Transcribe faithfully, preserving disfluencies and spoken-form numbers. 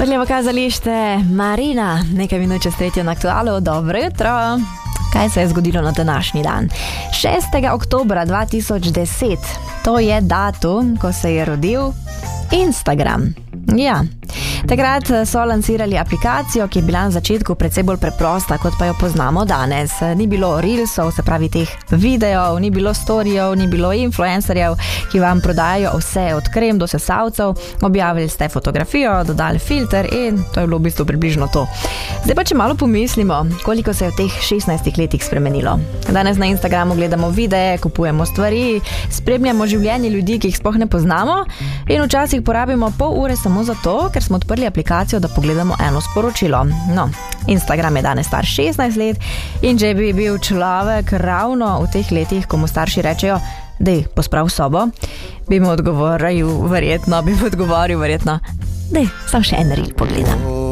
Odljevo kazalište Marina, nekaj minut čez tretjo na Aktualu. Dobro jutro. Kaj se je zgodilo na današnji dan? šestega oktobra dva tisoč deset, to je datum, ko se je rodil Instagram. Ja, takrat so lansirali aplikacijo, ki je bila na začetku precej bolj preprosta, kot pa jo poznamo danes. Ni bilo reelsov, se pravi teh videov, ni bilo storijev, ni bilo influencerjev, ki vam prodajajo vse od krem do sesalcev. Objavili ste fotografijo, dodali filter in to je bilo v bistvu približno to. Zdaj pa, če malo pomislimo, koliko se je v teh šestnajstih letih spremenilo. Danes na Instagramu gledamo videe, kupujemo stvari, spremljamo življenje ljudi, ki jih sploh ne poznamo, in včasih porabimo pol ure samo zato, ker smo odprli aplikacijo, da pogledamo eno sporočilo. No, Instagram je danes star šestnajst let in če bi bil človek ravno v teh letih, ko mu starši rečejo, dej, posprav sobo, bi mu odgovoril verjetno, bi mu odgovoril verjetno, dej, sam še en reel pogledam.